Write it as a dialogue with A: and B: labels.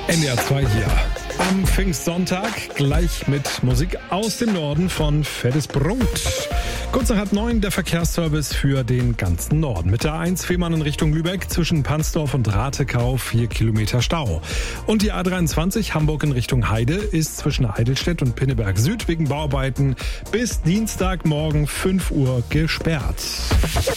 A: NDR 2 hier am Pfingstsonntag, gleich mit Musik aus dem Norden von Fettes Brot. Kurz nach 8:30 der Verkehrsservice für den ganzen Norden. Mit der A1 Fehmarn in Richtung Lübeck zwischen Pansdorf und Rathekau 4 Kilometer Stau. Und die A23 Hamburg in Richtung Heide ist zwischen Heidelstedt und Pinneberg Süd wegen Bauarbeiten bis Dienstagmorgen 5 Uhr gesperrt.